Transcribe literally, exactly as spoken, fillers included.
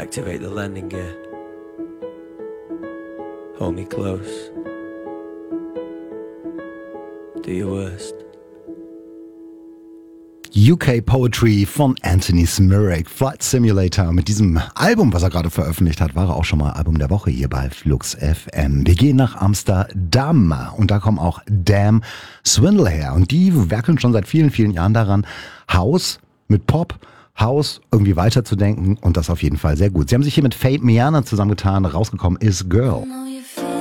Activate the landing gear. Hold me close. Do your worst. U K Poetry von Anthony Smirek, Flight Simulator. Mit diesem Album, was er gerade veröffentlicht hat, war er auch schon mal Album der Woche hier bei Flux F M. Wir gehen nach Amsterdam und da kommen auch Damn Swindle her. Und die werkeln schon seit vielen, vielen Jahren daran, House mit Pop, House irgendwie weiterzudenken und das auf jeden Fall sehr gut. Sie haben sich hier mit Fate Miana zusammengetan, rausgekommen ist Girl.